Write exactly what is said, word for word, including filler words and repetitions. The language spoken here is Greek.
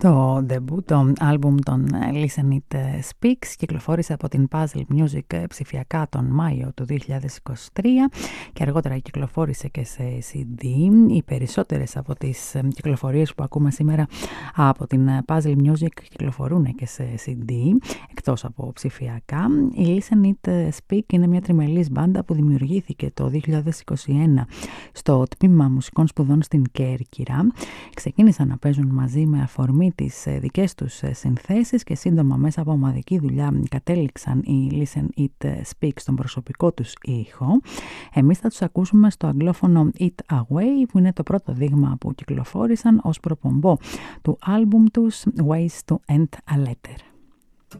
Το debut, το άλμπουμ των Listen It Speaks κυκλοφόρησε από την Puzzle Music ψηφιακά τον Μάιο του δύο χιλιάδες είκοσι τρία και αργότερα κυκλοφόρησε και σε σι ντι. Οι περισσότερες από τις κυκλοφορίες που ακούμε σήμερα από την Puzzle Music κυκλοφορούν και σε σι ντι, εκτός από ψηφιακά. Η Listen It Speak είναι μια τριμελής μπάντα που δημιουργήθηκε το δύο χιλιάδες είκοσι ένα στο τμήμα μουσικών σπουδών στην Κέρκυρα. Ξεκίνησαν να παίζουν μαζί με αφορμή τις δικές τους συνθέσεις και σύντομα μέσα από ομαδική δουλειά κατέληξαν οι Listen It Speak στον προσωπικό τους ήχο. Εμείς θα τους ακούσουμε στο αγγλόφωνο It Away, που είναι το πρώτο δείγμα που κυκλοφόρησαν ως προπομπό του άλμπουμ τους Ways to End a Letter.